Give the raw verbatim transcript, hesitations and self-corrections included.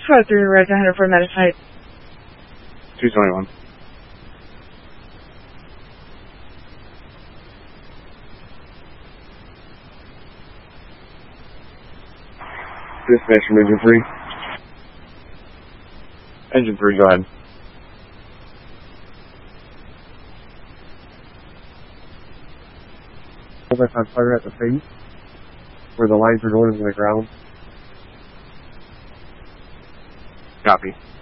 Four three Red one hundred for Metis Heights. two twenty-one. Dispatch from engine three. Engine three, go ahead. That's on fire at the face, where the lines are going into the ground. Copy.